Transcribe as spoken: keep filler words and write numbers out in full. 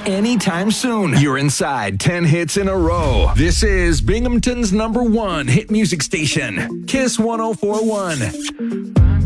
anytime soon. You're inside ten hits in a row. This is Binghamton's number one hit music station, Kiss one oh four point one.